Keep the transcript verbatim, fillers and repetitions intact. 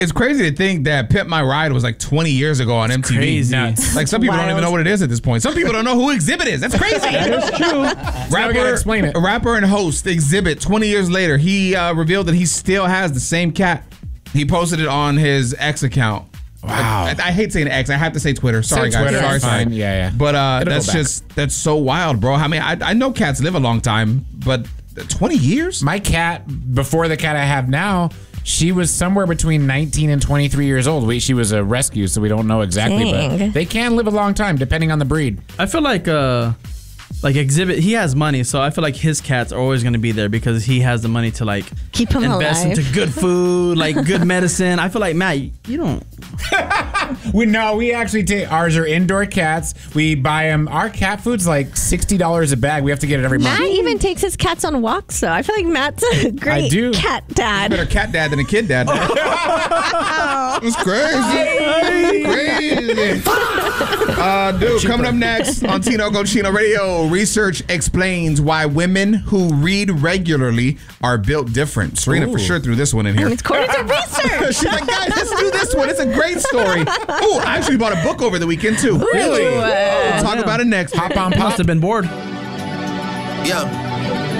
It's crazy to think that Pimp My Ride was like twenty years ago on M T V. Crazy. Nuts. Like some people Wild. don't even know what it is at this point. Some people don't know who Exhibit is. That's crazy. That is true. Rapper, gotta explain it. rapper and host Exhibit. twenty years later, he uh, revealed that he still has the same cat. He posted it on his X account. Wow. I, I hate saying X. I have to say Twitter. Sorry, Say guys. Twitter, Sorry, it's sorry. fine. Yeah, yeah. But uh, It'll that's go back. just that's so wild, bro. I mean, I, I know cats live a long time, but twenty years? My cat, before the cat I have now, she was somewhere between nineteen and twenty-three years old. We, she was a rescue, so we don't know exactly. Dang. But they can live a long time, depending on the breed. I feel like uh, like Exhibit, he has money, so I feel like his cats are always going to be there because he has the money to like Keep him invest alive. into good food, like good medicine. I feel like, Matt, you, you don't. We no, we actually take ours are indoor cats. We buy them. Our cat food's like sixty dollars a bag. We have to get it every month. Matt even takes his cats on walks, though. I feel like Matt's a great do. cat dad. Better cat dad than a kid dad. It's crazy. Crazy. Uh, dude, coming up next on Tino Cochino Radio, research explains why women who read regularly are built different. Serena for sure threw this one in here. It's according to research. She's like, guys, let's do this one. It's a great story. Oh, I actually bought a book over the weekend, too. Really? We'll talk Yeah. about it next. Hop on Must pop. have been bored. Yeah.